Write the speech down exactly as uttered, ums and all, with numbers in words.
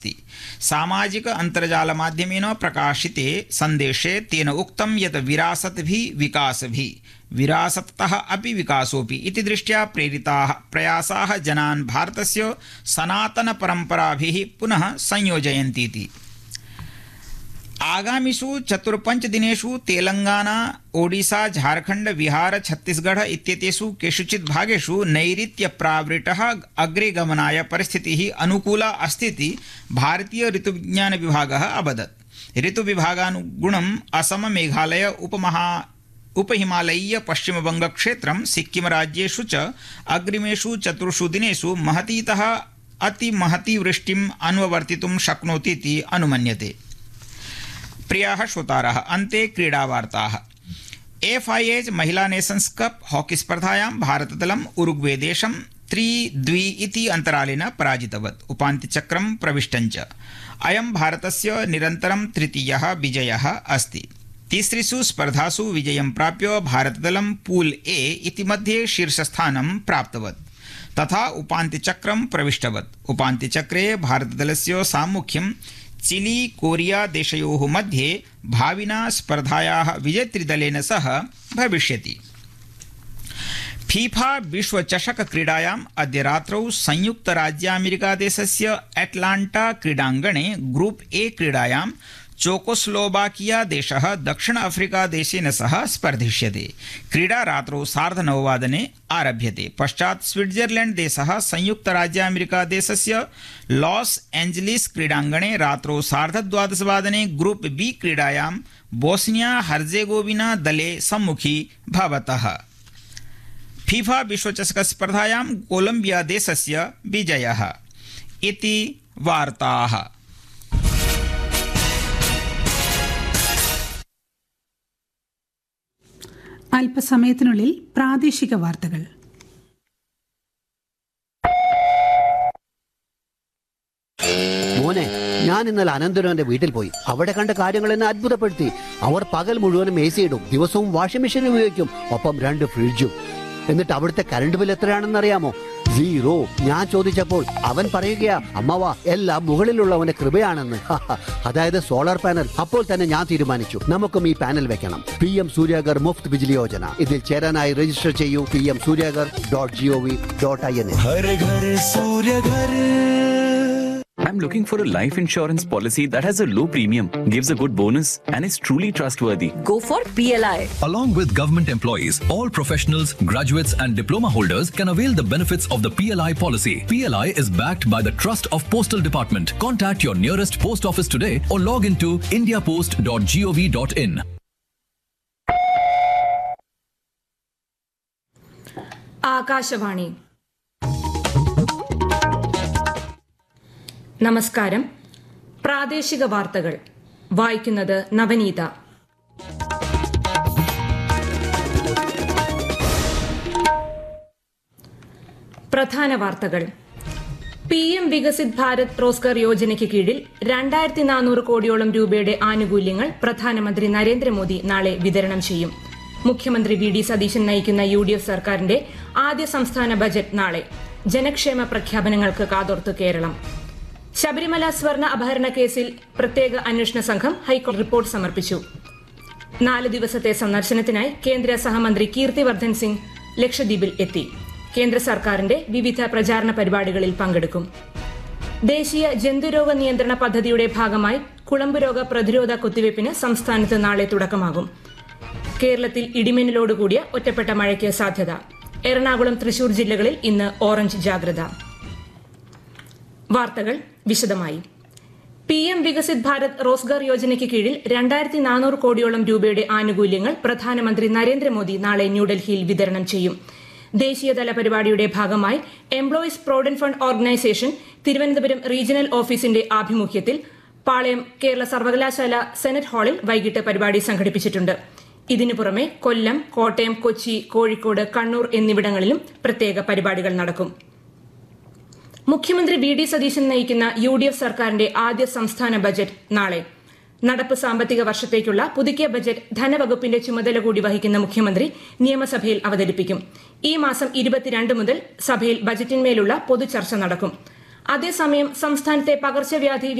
सामाजिक अंतर्जाल माध्यमेन प्रकाशिते संदेशे तेन उक्तं यत् विरासत भी विकास भी विरासतः अपि विकासोऽपि इति दृष्ट्या प्रेरिताः प्रयासाः जनान् भारतस्य सनातन परम्पराभिः पुनः संयोजयन्तीति। आगामिषु चतुर्पंच दिनेषु तेलंगाना, ओडिशा, झारखंड, बिहार, छत्तीसगढ़ इत्येतेषु केषुचित् भागेषु नैऋत्य प्रावृतः अग्रे गमनाय परिस्थितिः अनुकूला अस्तीति भारतीय ऋतुविज्ञान विभागः अवदत्। ऋतुविभागानुगुणम् असम, मेघालय, उपमहा उपहिमालयीय पश्चिमबंग क्षेत्रं, सिक्किम राज्येषु च अग्रिमेषु चतुर्षु दिनेषु महतीतः अतिमहती वृष्टिम् अन्वर्तितुं शक्नोतीति अनुमन्यते। प्रियाः श्रोतारः, अन्ते क्रीडावार्ताः। एफ आई एच महिला नेशन्स कप हॉकी स्पर्धायां भारतदलम् उरुग्वे देशं त्रि द्वि इति अन्तरालेन पराजितवत्, उपान्त्यचक्रं प्रविष्टञ्च। अयं भारतस्य निरन्तरं तृतीयः विजयः अस्ति। तिसृषु स्पर्धासु विजयं प्राप्य भारतदलं पूल ए इति मध्ये शीर्षस्थानं प्राप्तवत् तथा उपान्त्यचक्रं प्रविष्टवत्। उपान्त्यचक्रे भारतदलस्य साम्मुख्यं चिली, कोरिया देशयोः मध्ये भाविना स्पर्धायाः विजेतृदलेन सह भविष्यति। फीफा विश्वचषक क्रीडायाम् अद्य रात्रौ संयुक्तराज्यामेरिकादेशस्य एटलाण्टा क्रीडाङ्गणे ग्रुप ए क्रीडायां चेकोस्लोवाकिया देशः दक्षिण अफ्रीका देशेन सह स्पर्धिष्यते। क्रीडा रात्रौ सार्धनववादने आरभ्यते। पश्चात् स्विट्जरलैंड देशः संयुक्तराज्यामेरिका देशस्य लॉस एंजलिस क्रीडाङ्गणे रात्रौ सार्धद्वादशवादने ग्रुप बी क्रीडायां बोस्निया हर्जेगोविना दले सम्मुखी भवतः। फीफा विश्वचषक स्पर्धायां कोलंबिया देशस्य विजयः। इति वार्ताः। അല്പസമയത്തിനുള്ളിൽ പ്രാദേശിക വാർത്തകൾ. മോനെ, ഞാൻ ഇന്നലെ അനന്തരവന്റെ വീട്ടിൽ പോയി. അവിടെ കണ്ട കാര്യങ്ങൾ എന്നെ അത്ഭുതപ്പെടുത്തി. അവർ പകൽ മുഴുവനും എ സി ഇടും, ദിവസവും വാഷിംഗ് മെഷീൻ ഉപയോഗിക്കും, ഒപ്പം രണ്ട് ഫ്രിഡ്ജും. എന്നിട്ട് അവിടുത്തെ കറണ്ട് ബിൽ എത്രയാണെന്ന് അറിയാമോ? സീറോ. ഞാൻ ചോദിച്ചപ്പോൾ അവൻ പറയുകയാ, അമ്മവാ എല്ലാം മുകളിലുള്ളവന്റെ കൃപയാണെന്ന്. അതായത് സോളാർ പാനൽ. അപ്പോൾ തന്നെ ഞാൻ തീരുമാനിച്ചു, നമുക്കും ഈ പാനൽ വെക്കണം. P M Suryaghar Muft Bijli Yojana. ഇതിൽ ചേരാനായി രജിസ്റ്റർ ചെയ്യൂ P M Suryaghar dot G O V dot I N. I'm looking for a life insurance policy that has a low premium, gives a good bonus, and is truly trustworthy. Go for P L I. Along with government employees, all professionals, graduates, and diploma holders can avail the benefits of the P L I policy. P L I is backed by the Trust of Postal Department. Contact your nearest post office today or log into india post dot gov dot in. Akashvani. നമസ്കാരം. പ്രാദേശിക വാർത്തകൾ വായിക്കുന്നത് നവനീത. പ്രധാന വാർത്തകൾ. P M Viksit Bharat Rozgar യോജനയ്ക്ക് കീഴിൽ രണ്ടായിരത്തി നാനൂറ് കോടിയോളം രൂപയുടെ ആനുകൂല്യങ്ങൾ പ്രധാനമന്ത്രി നരേന്ദ്രമോദി നാളെ വിതരണം ചെയ്യും. മുഖ്യമന്ത്രി വി ഡി സതീശൻ നയിക്കുന്ന യു ഡി എഫ് സർക്കാരിന്റെ ആദ്യ സംസ്ഥാന ബജറ്റ് നാളെ. ജനക്ഷേമ പ്രഖ്യാപനങ്ങൾക്ക് കാതോർത്ത് കേരളം. ശബരിമല സ്വർണ്ണ അപഹരണ കേസിൽ പ്രത്യേക അന്വേഷണ സംഘം ഹൈക്കോടതി റിപ്പോർട്ട് സമർപ്പിച്ചു. നാല് ദിവസത്തെ സന്ദർശനത്തിനായി കേന്ദ്ര സഹമന്ത്രി കീർത്തിവർദ്ധൻ സിംഗ് ലക്ഷദ്വീപിൽ എത്തി. കേന്ദ്ര സർക്കാരിന്റെ വിവിധ പ്രചാരണ പരിപാടികളിൽ പങ്കെടുക്കും. ദേശീയ ജന്തുരോഗ നിയന്ത്രണ പദ്ധതിയുടെ ഭാഗമായി കുളമ്പുരോഗ പ്രതിരോധ കുത്തിവയ്പ്പിന് സംസ്ഥാനത്ത് നാളെ തുടക്കമാകും. കേരളത്തിൽ ഇടിമിന്നലോടുകൂടിയ ഒറ്റപ്പെട്ട മഴയ്ക്ക് സാധ്യത. എറണാകുളം, തൃശൂർ ജില്ലകളിൽ ഇന്ന് ഓറഞ്ച് ജാഗ്രത. വാർത്തകൾ വിശദമായി. പി എം വികസിത് ഭാരത് റോസ്ഗർ യോജനയ്ക്ക് കീഴിൽ രണ്ടായിരത്തി നാനൂറ് കോടിയോളം രൂപയുടെ ആനുകൂല്യങ്ങൾ പ്രധാനമന്ത്രി നരേന്ദ്രമോദി നാളെ ന്യൂഡൽഹിയിൽ വിതരണം ചെയ്യും. ദേശീയതല പരിപാടിയുടെ ഭാഗമായി employees provident fund organisation Thiruvananthapuram regional ഓഫീസിന്റെ ആഭിമുഖ്യത്തിൽ പാളയം കേരള സർവകലാശാല സെനറ്റ് ഹാളിൽ വൈകിട്ട് പരിപാടി സംഘടിപ്പിച്ചിട്ടുണ്ട്. ഇതിനു പുറമെ കൊല്ലം, കോട്ടയം, കൊച്ചി, കോഴിക്കോട്, കണ്ണൂർ എന്നിവിടങ്ങളിലും പ്രത്യേക പരിപാടികൾ നടക്കും. മുഖ്യമന്ത്രി വി ഡി സതീശൻ നയിക്കുന്ന യു ഡി എഫ് സർക്കാരിന്റെ ആദ്യ സംസ്ഥാന ബജറ്റ് നാളെ. നടപ്പ് സാമ്പത്തിക വർഷത്തേക്കുള്ള പുതുക്കിയ ബജറ്റ് ധനവകുപ്പിന്റെ ചുമതല കൂടി വഹിക്കുന്ന മുഖ്യമന്ത്രി നിയമസഭയിൽ അവതരിപ്പിക്കും. ഈ മാസം ഇരുപത്തിരണ്ട് മുതൽ സഭയിൽ ബജറ്റിന്മേലുള്ള പൊതുചർച്ച നടക്കും. അതേസമയം സംസ്ഥാനത്തെ പകർച്ചവ്യാധി